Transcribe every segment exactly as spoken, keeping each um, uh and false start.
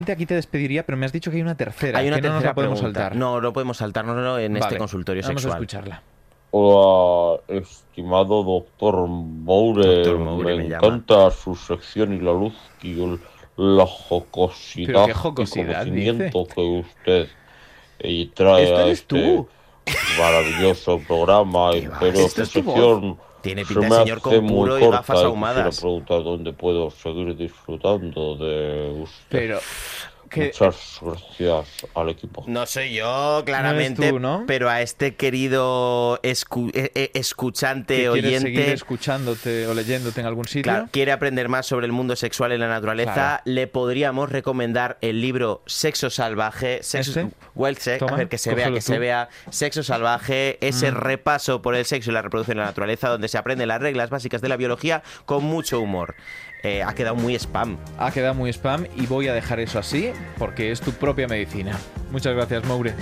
Aquí te despediría, pero me has dicho que hay una tercera, Hay una que no nos tercera la podemos pregunta. saltar. No, no podemos saltárnoslo en Vale, este consultorio vamos sexual. a escucharla. Hola, estimado doctor Moure. Doctor Moure me me llama. encanta su sección y la luz y el- la jocosidad, Pero qué y jocosidad, conocimiento que usted eh, trae Esto a eres este tú. maravilloso programa. ¿Qué va? Pero Esto su es tu voz. sección Tiene se pinta de me señor hace con muy puro y corta. gafas Quisiera ahumadas. preguntar dónde puedo seguir disfrutando de usted. Pero que Muchas gracias al equipo. No soy yo, claramente, No eres tú, ¿no? pero a este querido escu- eh, eh, escuchante, que quieres seguir oyente, escuchándote o leyéndote en algún sitio. claro, quiere aprender más sobre el mundo sexual y la naturaleza, Claro. le podríamos recomendar el libro Sexo Salvaje, Sexo, ¿Este? Wild Sex, Toma, a ver, que se vea, cógelo que se tú. vea Sexo Salvaje, ese Mm. repaso por el sexo y la reproducción y la naturaleza, donde se aprenden las reglas básicas de la biología con mucho humor. Eh, ha quedado muy spam. Ha quedado muy spam y voy a dejar eso así porque es tu propia medicina. Muchas gracias, Moure.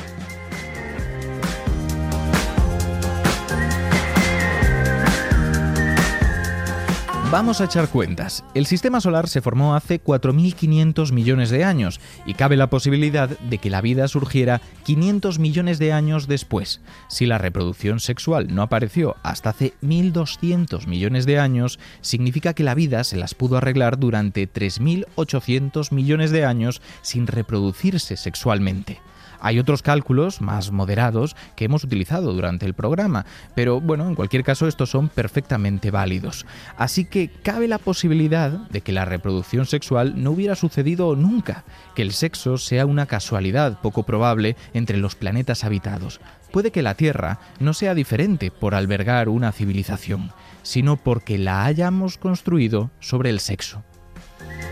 Vamos a echar cuentas. El sistema solar se formó hace cuatro mil quinientos millones de años y cabe la posibilidad de que la vida surgiera quinientos millones de años después. Si la reproducción sexual no apareció hasta hace mil doscientos millones de años, significa que la vida se las pudo arreglar durante tres mil ochocientos millones de años sin reproducirse sexualmente. Hay otros cálculos más moderados que hemos utilizado durante el programa, pero bueno, en cualquier caso estos son perfectamente válidos. Así que cabe la posibilidad de que la reproducción sexual no hubiera sucedido nunca, que el sexo sea una casualidad poco probable entre los planetas habitados. Puede que la Tierra no sea diferente por albergar una civilización, sino porque la hayamos construido sobre el sexo.